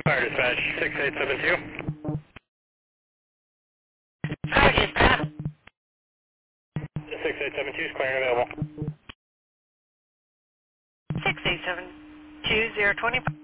Fire dispatch 6872. Fire dispatch. 6872 is clearing available. 6872025.